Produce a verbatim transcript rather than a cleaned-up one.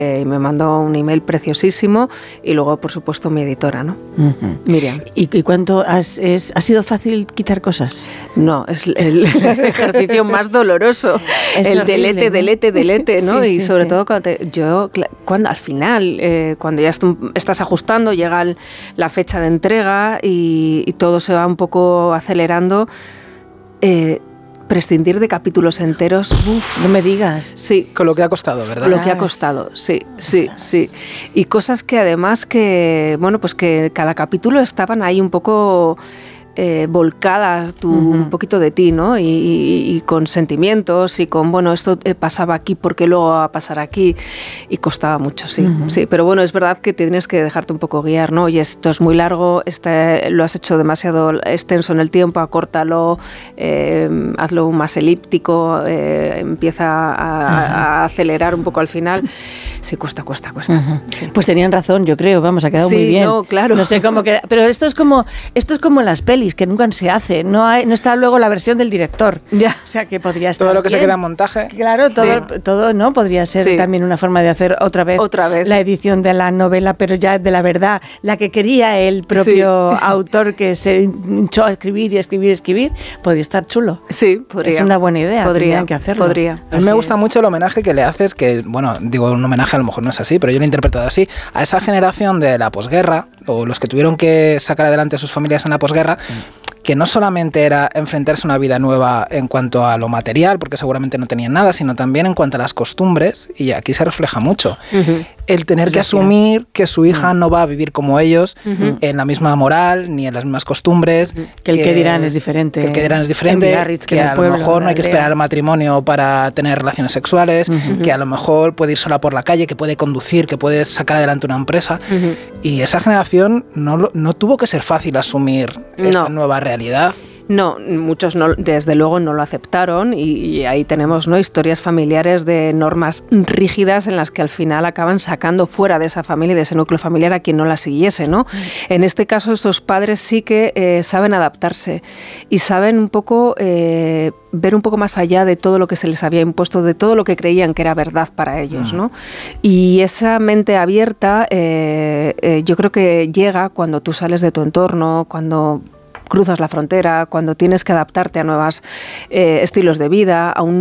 Eh, me mandó un email preciosísimo y luego, por supuesto, mi editora, ¿no? Uh-huh. Miriam. ¿Y, y cuánto has, es, ha sido fácil quitar cosas? No, es el, el ejercicio más doloroso. Es el horrible, delete, ¿no? delete, delete, ¿no? Sí, y sí, sobre sí. todo cuando te, yo, cuando al final, eh, cuando ya est- estás ajustando, llega el, la fecha de entrega y, y todo se va un poco acelerando. Eh, prescindir de capítulos enteros, uf, no me digas. Sí. Con lo que ha costado, ¿verdad? Con lo que ha costado, sí, sí, sí. Y cosas que además que, bueno, pues que cada capítulo estaban ahí un poco eh, volcadas, tú, uh-huh. un poquito de ti, ¿no? Y, y, y con sentimientos y con, bueno, esto pasaba aquí porque luego va a pasar aquí. Y costaba mucho, sí, uh-huh. sí. Pero bueno, es verdad que tienes que dejarte un poco guiar, ¿no? Oye, esto es muy largo, este, lo has hecho demasiado extenso en el tiempo, acórtalo, eh, hazlo más elíptico, eh, empieza a, uh-huh. a acelerar un poco al final. Sí, cuesta, cuesta, cuesta. Uh-huh. Sí. Pues tenían razón, yo creo, vamos, ha quedado sí, muy bien. No, claro. No sé cómo queda, pero esto es como esto es como en las pelis, que nunca se hace, no hay, no está luego la versión del director. Ya. O sea, que podría estar todo lo que bien. se queda en montaje. Claro, todo, sí. todo, ¿no? Podría ser sí. también una forma de hacer otra vez, otra vez la edición de la novela, pero ya de la verdad, la que quería el propio sí. autor, que se hinchó a escribir y escribir y escribir, podría estar chulo. Sí, podría. Es una buena idea, podría que hacerlo. Podría. A mí me gusta es. mucho el homenaje que le haces, que, bueno, digo un homenaje, a lo mejor no es así, pero yo lo he interpretado así, a esa generación de la posguerra, o los que tuvieron que sacar adelante a sus familias en la posguerra, mm. que no solamente era enfrentarse a una vida nueva en cuanto a lo material, porque seguramente no tenían nada, sino también en cuanto a las costumbres, y aquí se refleja mucho. Uh-huh. El tener es que asumir que su hija uh-huh. no va a vivir como ellos, uh-huh. en la misma moral, ni en las mismas costumbres. Uh-huh. Que el que, que dirán es diferente. Que el que dirán es diferente, Biarritz, que, que a pueblo, lo mejor no hay que esperar al matrimonio para tener relaciones sexuales, uh-huh. que a lo mejor puede ir sola por la calle, que puede conducir, que puede sacar adelante una empresa. Uh-huh. Y esa generación no, no tuvo que ser fácil asumir no. esa nueva realidad. realidad. No, muchos no, desde luego no lo aceptaron y, y ahí tenemos, ¿no?, historias familiares de normas rígidas en las que al final acaban sacando fuera de esa familia y de ese núcleo familiar a quien no la siguiese, ¿no? Mm. En este caso, estos padres sí que eh, saben adaptarse y saben un poco eh, ver un poco más allá de todo lo que se les había impuesto, de todo lo que creían que era verdad para ellos, mm. ¿no? Y esa mente abierta eh, eh, yo creo que llega cuando tú sales de tu entorno, cuando cruzas la frontera, cuando tienes que adaptarte a nuevos eh, estilos de vida, a un